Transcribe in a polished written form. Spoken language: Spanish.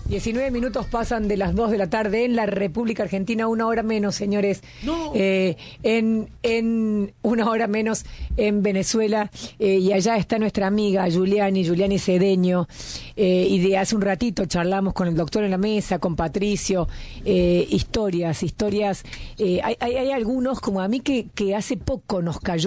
19 minutos pasan de las 2 de la tarde en la República Argentina, 1 hora menos, señores. No. En 1 hora menos en Venezuela, y allá está nuestra amiga Giuliani Cedeño, y de hace un ratito charlamos con el doctor en la mesa, con Patricio, historias. Hay algunos, como a mí, que hace poco nos cayó